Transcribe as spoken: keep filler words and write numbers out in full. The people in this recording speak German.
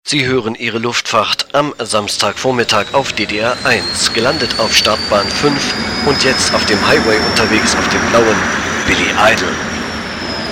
Sie hören Ihre Luftfahrt am Samstagvormittag auf D D R eins, gelandet auf Startbahn fünf und jetzt auf dem Highway unterwegs auf dem blauen Billy Idol.